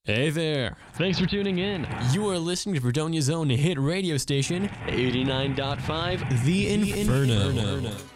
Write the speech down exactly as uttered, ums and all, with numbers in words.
Hey there. Thanks for tuning in. You are listening to Fredonia's own hit radio station, eighty-nine point five The Inferno. The Inferno.